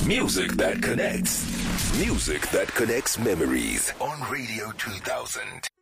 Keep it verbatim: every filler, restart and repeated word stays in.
Music that connects. Music that connects memories on Radio two thousand.